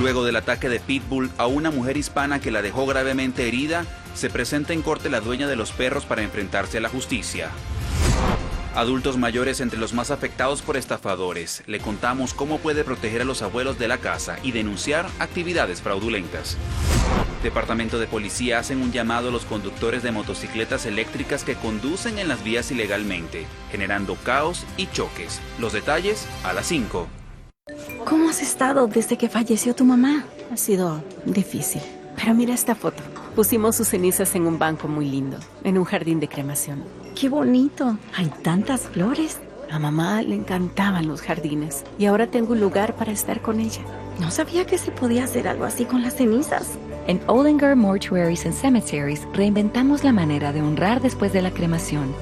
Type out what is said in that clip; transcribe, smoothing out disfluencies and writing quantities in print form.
Luego del ataque de Pitbull a una mujer hispana que la dejó gravemente herida, se presenta en corte la dueña de los perros para enfrentarse a la justicia. Adultos mayores entre los más afectados por estafadores. Le contamos cómo puede proteger a los abuelos de la casa y denunciar actividades fraudulentas. Departamento de Policía hacen un llamado a los conductores de motocicletas eléctricas que conducen en las vías ilegalmente, generando caos y choques. Los detalles a las 5. ¿Cómo has estado desde que falleció tu mamá? Ha sido difícil. Pero mira esta foto. Pusimos sus cenizas en un banco muy lindo, en un jardín de cremación. ¡Qué bonito! Hay tantas flores. A mamá le encantaban los jardines y ahora tengo un lugar para estar con ella. No sabía que se podía hacer algo así con las cenizas. En Ollinger Mortuaries and Cemeteries reinventamos la manera de honrar después de la cremación.